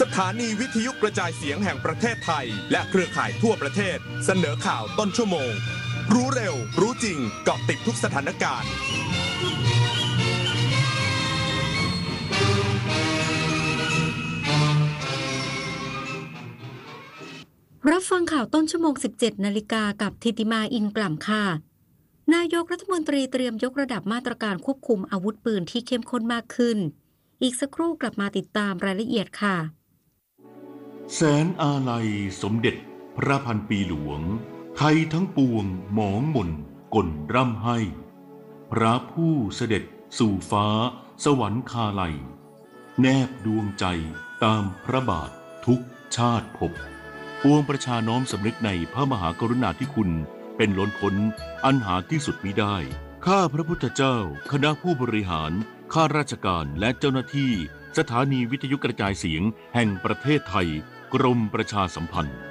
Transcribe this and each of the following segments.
สถานีวิทยุกระจายเสียงแห่งประเทศไทยและเครือข่ายทั่วประเทศเสนอข่าวต้นชั่วโมงรู้เร็วรู้จริงเกาะติดทุกสถานการณ์รับฟังข่าวต้นชั่วโมง 17 นาฬิกากับธิติมาอินกล่ำค่ะนายกรัฐมนตรีเตรียมยกระดับมาตรการควบคุมอาวุธปืนที่เข้มข้นมากขึ้นอีกสักครู่กลับมาติดตามรายละเอียดค่ะแสนอาลัยสมเด็จพระพันปีหลวงไทยทั้งปวงหมองหม่นก่นร่ำให้พระผู้เสด็จสู่ฟ้าสวรรคาลัยแนบดวงใจตามพระบาททุกชาติภพปวงประชาน้อมสำนึกในพระมหากรุณาธิคุณเป็นล้นพ้นอันหาที่สุดมิได้ข้าพระพุทธเจ้าคณะผู้บริหารข้าราชการและเจ้าหน้าที่สถานีวิทยุกระจายเสียงแห่งประเทศไทยกรมประชาสัมพันธ์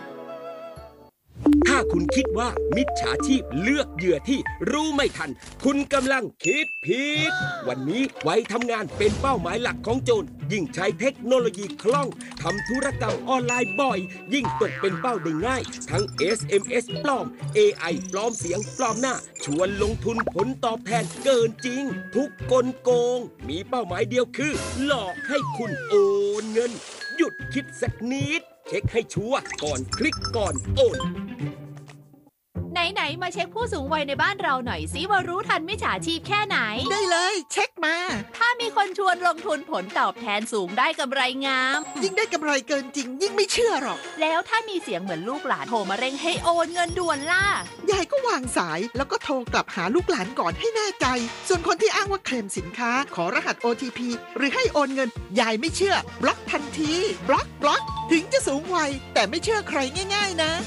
ถ้าคุณคิดว่ามิจฉาชีพเลือกเหยื่อที่รู้ไม่ทันคุณกำลังคิดผิดวันนี้วัยทำงานเป็นเป้าหมายหลักของโจรยิ่งใช้เทคโนโลยีคล่องทำธุรกรรมออนไลน์บ่อยยิ่งตกเป็นเป้าได้ง่ายทั้ง SMS ปลอม AI ปลอมเสียงปลอมหน้าชวนลงทุนผลตอบแทนเกินจริงทุกกลโกงมีเป้าหมายเดียวคือหลอกให้คุณโอนเงินหยุดคิดสักนิดเช็คให้ชัวร์ก่อนคลิกก่อนโอนไหนๆมาเช็คผู้สูงวัยในบ้านเราหน่อยสิว่ารู้ทันมิจฉาชีพแค่ไหนได้เลยเช็คมาถ้ามีคนชวนลงทุนผลตอบแทนสูงได้กำไรงามยิ่งได้กำไรเกินจริงยิ่งไม่เชื่อหรอกแล้วถ้ามีเสียงเหมือนลูกหลานโทรมาเร่งให้โอนเงินด่วนล่ะยายก็วางสายแล้วก็โทรกลับหาลูกหลานก่อนให้แน่ใจส่วนคนที่อ้างว่าเคลมสินค้าขอรหัส OTP หรือให้โอนเงินยายไม่เชื่อบล็อกทันทีบล็อกถึงจะสูงวัยแต่ไม่เชื่อใครง่ายๆนะ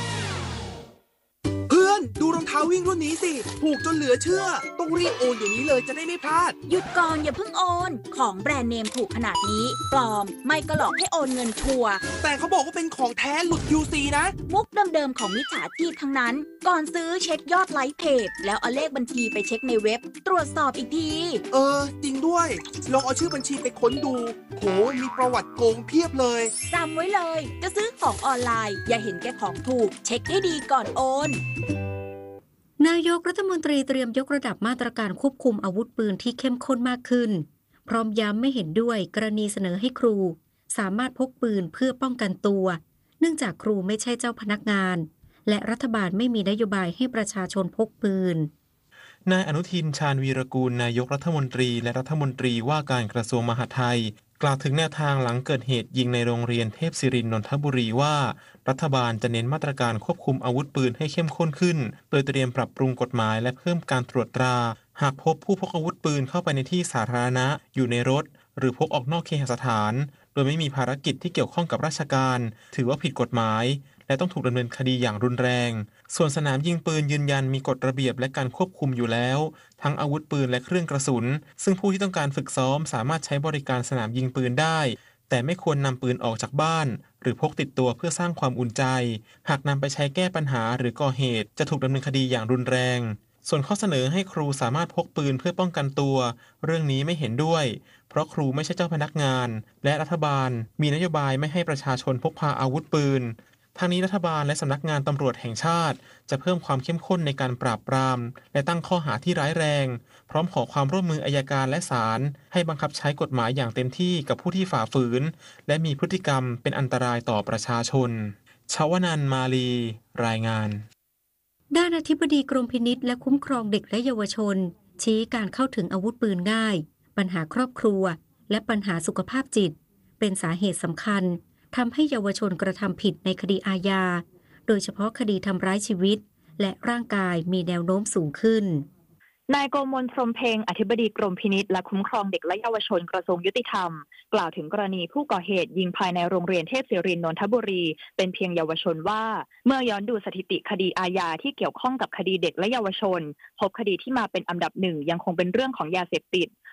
ดูรองเท้าวิ่งรุ่นนี้สิถูกจนเหลือเชื่อต้องรีบโอนเดี๋ยวนี้เลยจะได้ไม่พลาดหยุดก่อนอย่าเพิ่งโอนของแบรนด์เนมถูกขนาดนี้ปลอมไม่ก็หลอกให้โอนเงินชัวร์แต่เขาบอกว่าเป็นของแท้หลุด QC นะมุกเดิมๆของมิจฉาชีพทั้งนั้นก่อนซื้อเช็คยอดไลค์เพจแล้วเอาเลขบัญชีไปเช็คในเว็บตรวจสอบอีกทีจริงด้วยลองเอาชื่อบัญชีไปค้นดูโหมีประวัติโกงเพียบเลยจำไว้เลยจะซื้อของออนไลน์อย่าเห็นแก่ของถูกเช็คให้ดีก่อนโอนนายกรัฐมนตรีเตรียมยกระดับมาตรการควบคุมอาวุธปืนที่เข้มข้นมากขึ้นพร้อมย้ำไม่เห็นด้วยกรณีเสนอให้ครูสามารถพกปืนเพื่อป้องกันตัวเนื่องจากครูไม่ใช่เจ้าพนักงานและรัฐบาลไม่มีนโยบายให้ประชาชนพกปืนนายอนุทินชาญวีรกูลนายกรัฐมนตรีและรัฐมนตรีว่าการกระทรวงมหาดไทยกล่าวถึงแนวทางหลังเกิดเหตุยิงในโรงเรียนเทพศิรินทร์นนทบุรีว่ารัฐบาลจะเน้นมาตรการควบคุมอาวุธปืนให้เข้มข้นขึ้นโดยเตรียมปรับปรุงกฎหมายและเพิ่มการตรวจตราหากพบผู้พกอาวุธปืนเข้าไปในที่สาธารณะอยู่ในรถหรือพกออกนอกเคหสถานโดยไม่มีภารกิจที่เกี่ยวข้องกับราชการถือว่าผิดกฎหมายและต้องถูกดำเนินคดีอย่างรุนแรงส่วนสนามยิงปืนยืนยันมีกฎระเบียบและการควบคุมอยู่แล้วทั้งอาวุธปืนและเครื่องกระสุนซึ่งผู้ที่ต้องการฝึกซ้อมสามารถใช้บริการสนามยิงปืนได้แต่ไม่ควรนำปืนออกจากบ้านหรือพกติดตัวเพื่อสร้างความอุ่นใจหากนำไปใช้แก้ปัญหาหรือก่อเหตุจะถูกดำเนินคดีอย่างรุนแรงส่วนข้อเสนอให้ครูสามารถพกปืนเพื่อป้องกันตัวเรื่องนี้ไม่เห็นด้วยเพราะครูไม่ใช่เจ้าพนักงานและรัฐบาลมีนโยบายไม่ให้ประชาชนพกพาอาวุธปืนทางนี้รัฐบาลและสำนักงานตำรวจแห่งชาติจะเพิ่มความเข้มข้นในการปราบปรามและตั้งข้อหาที่ร้ายแรงพร้อมขอความร่วมมืออัยการและศาลให้บังคับใช้กฎหมายอย่างเต็มที่กับผู้ที่ฝ่าฝืนและมีพฤติกรรมเป็นอันตรายต่อประชาชนชวนันท์มาลีรายงานด้านอธิบดีกรมพินิจและคุ้มครองเด็กและเยาวชนชี้การเข้าถึงอาวุธปืนง่ายปัญหาครอบครัวและปัญหาสุขภาพจิตเป็นสาเหตุสำคัญทำให้เยาวชนกระทำผิดในคดีอาญาโดยเฉพาะคดีทำร้ายชีวิตและร่างกายมีแนวโน้มสูงขึ้นนายโกมลพรหมเพ็งอธิบดีกรมพินิจและคุ้มครองเด็กและเยาวชนกระทรวงยุติธรรมกล่าวถึงกรณีผู้ก่อเหตุยิงภายในโรงเรียนเทพศิรินทร์นนทบุรีเป็นเพียงเยาวชนว่าเมื่อย้อนดูสถิติคดีอาญาที่เกี่ยวข้องกับคดีเด็กและเยาวชนพบคดีที่มาเป็นอันดับหนึ่งยังคงเป็นเรื่องของยาเสพติด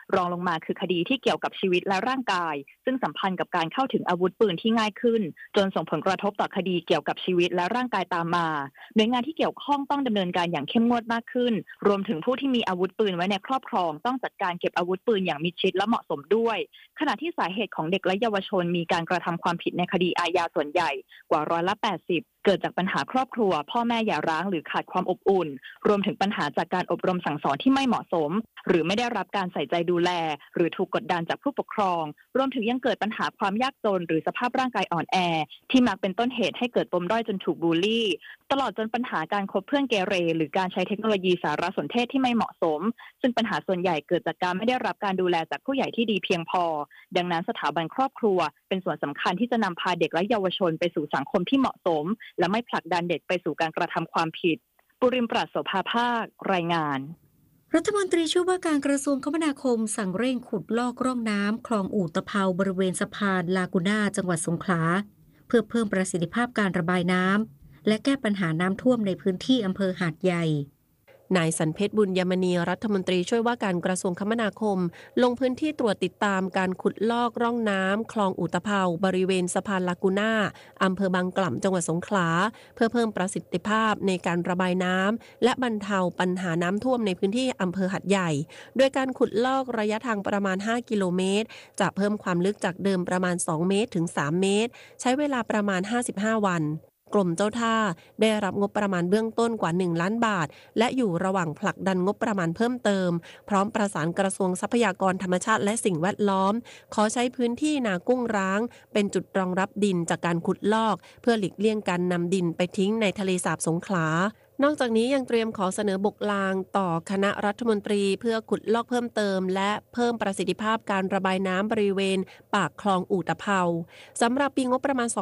รองลงมาคือคดีที่เกี่ยวกับชีวิตและร่างกายซึ่งสัมพันธ์กับการเข้าถึงอาวุธปืนที่ง่ายขึ้นจนส่งผลกระทบต่อคดีเกี่ยวกับชีวิตและร่างกายตามมาหน่วยงานที่เกี่ยวข้องต้องดำเนินการอย่างเข้มงวดมากขึ้นรวมถึงผู้ที่มีอาวุธปืนไว้ในครอบครองต้องจัดการเก็บอาวุธปืนอย่างมิดชิดและเหมาะสมด้วยขณะที่สาเหตุของเด็กและเยาวชนมีการกระทำความผิดในคดีอาญาส่วนใหญ่กว่า80%เกิดจากปัญหาครอบครัวพ่อแม่หย่าร้างหรือขาดความอบอุ่นรวมถึงปัญหาจากการอบรมสั่งสอนที่ไม่เหมาะสมหรือไม่ได้รับการใส่ใจดูแลหรือถูกกดดันจากผู้ปกครองรวมถึงยังเกิดปัญหาความยากจนหรือสภาพร่างกายอ่อนแอที่มักเป็นต้นเหตุให้เกิดปมด้อยจนถูกบูลลี่ตลอดจนปัญหาการคบเพื่อนเกเรหรือการใช้เทคโนโลยีสารสนเทศที่ไม่เหมาะสมซึ่งปัญหาส่วนใหญ่เกิดจากการไม่ได้รับการดูแลจากผู้ใหญ่ที่ดีเพียงพอดังนั้นสถาบันครอบครัวเป็นส่วนสำคัญที่จะนำพาเด็กและเยาวชนไปสู่สังคมที่เหมาะสมและไม่ผลักดันเด็กไปสู่การกระทำความผิดปุริมปราศโสภาภาครายงานรัฐมนตรีช่วยว่าการกระทรวงคมนาคมสั่งเร่งขุดลอกร่องน้ำคลองอู่ตะเภาบริเวณสะพานลากูน่าจังหวัดสงขลาเพื่อเพิ่มประสิทธิภาพการระบายน้ำและแก้ปัญหาน้ำท่วมในพื้นที่อำเภอหาดใหญ่นายสันเพชรบุญยมณีรัฐมนตรีช่วยว่าการกระทรวงคมนาคมลงพื้นที่ตรวจติดตามการขุดลอกร่องน้ำคลองอู่ตะเภาบริเวณสะพานลากูน่าอำเภอบางกล่ำจังหวัดสงขลาเพื่อเพิ่มประสิทธิภาพในการระบายน้ำและบรรเทาปัญหาน้ำท่วมในพื้นที่อำเภอหาดใหญ่โดยการขุดลอกระยะทางประมาณ5 กิโลเมตรจะเพิ่มความลึกจากเดิมประมาณ2 เมตรถึง3 เมตรใช้เวลาประมาณ55 วันกรมเจ้าท่าได้รับงบประมาณเบื้องต้นกว่า1 ล้านบาทและอยู่ระหว่างผลักดันงบประมาณเพิ่มเติมพร้อมประสานกระทรวงทรัพยากรธรรมชาติและสิ่งแวดล้อมขอใช้พื้นที่นากุ้งร้างเป็นจุดรองรับดินจากการขุดลอกเพื่อหลีกเลี่ยงการนำดินไปทิ้งในทะเลสาบสงขลานอกจากนี้ยังเตรียมขอเสนอบกลางต่อคณะรัฐมนตรีเพื่อขุดลอกเพิ่มเติมและเพิ่มประสิทธิภาพการระบายน้ำบริเวณปากคลองอู่ตะเภาสำหรับปีงบประมาณ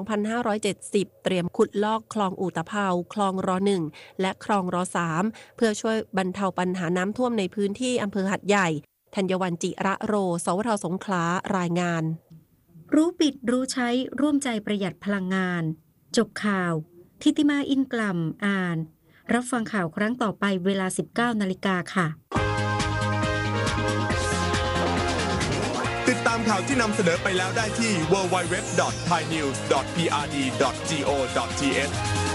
2570 เตรียมขุดลอกคลองอู่ตะเภาคลองร1และคลองร3เพื่อช่วยบรรเทาปัญหาน้ำท่วมในพื้นที่อำเภอหาดใหญ่ธัญวรรณจิระโรสวทสงขลารายงานรู้ปิดรู้ใช้ร่วมใจประหยัดพลังงานจบข่าวทิติมาอินกล่ำอ่านรับฟังข่าวครั้งต่อไปเวลา 19 นาฬิกาค่ะติดตามข่าวที่นำเสนอไปแล้วได้ที่ www.thainews.prd.go.th